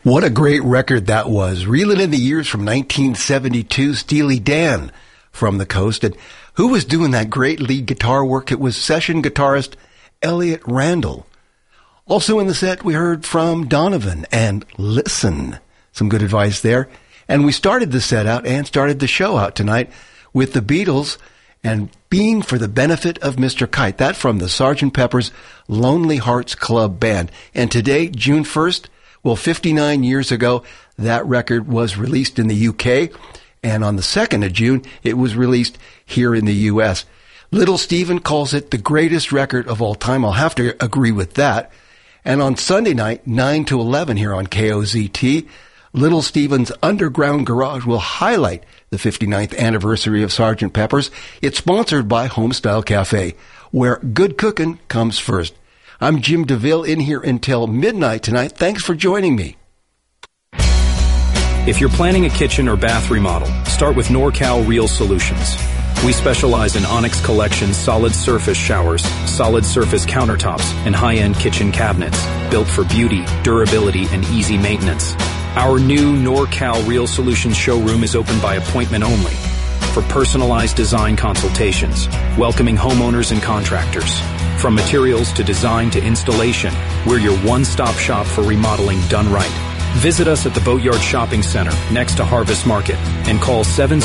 What a great record that was. Reeling in the years from 1972, Steely Dan from the coast. And who was doing that great lead guitar work? It was session guitarist Elliot Randall. Also in the set, we heard from Donovan and Listen. Some good advice there. And we started the set out and started the show out tonight with the Beatles and Being for the Benefit of Mr. Kite. That from the Sgt. Pepper's Lonely Hearts Club Band. And today, June 1st, well, 59 years ago, that record was released in the UK, and on the 2nd of June, it was released here in the U.S. Little Steven calls it the greatest record of all time. I'll have to agree with that. And on Sunday night, 9 to 11 here on KOZT, Little Steven's Underground Garage will highlight the 59th anniversary of Sgt. Pepper's. It's sponsored by Homestyle Cafe, where good cooking comes first. I'm Jim DeVille in here until midnight tonight. Thanks for joining me. If you're planning a kitchen or bath remodel, start with NorCal Real Solutions. We specialize in Onyx Collection solid surface showers, solid surface countertops, and high-end kitchen cabinets, built for beauty, durability, and easy maintenance. Our new NorCal Real Solutions showroom is open by appointment only for personalized design consultations, welcoming homeowners and contractors. From materials to design to installation, we're your one-stop shop for remodeling done right. Visit us at the Boatyard Shopping Center next to Harvest Market and call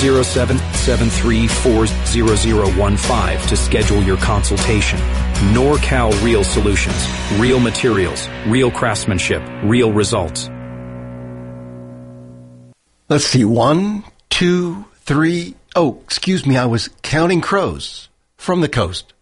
707-734-0015 to schedule your consultation. NorCal Real Solutions. Real materials, real craftsmanship, real results. Let's see. 1, 2, 3. Oh, excuse me. I was counting crows from the coast.